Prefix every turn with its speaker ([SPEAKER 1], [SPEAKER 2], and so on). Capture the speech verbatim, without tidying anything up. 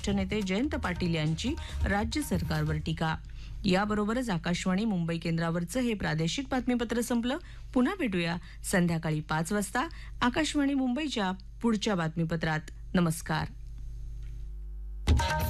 [SPEAKER 1] ज्येष्ठ नेते जयंत पाटील यांची राज्य सरकारवर टीका. याबरोबरच आकाशवाणी मुंबई केंद्रावरचं हे प्रादेशिक बातमीपत्र संपलं. पुन्हा भेटूया संध्याकाळी पाच वाजता आकाशवाणी मुंबईच्या पुढच्या बातमीपत्रात. नमस्कार.